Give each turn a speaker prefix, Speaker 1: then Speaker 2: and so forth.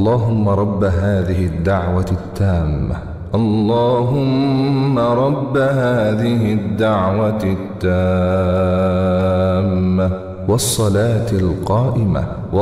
Speaker 1: اللهم رب هذه الدعوة التامة، اللهم رب هذه الدعوة التامة والصلاة القائمة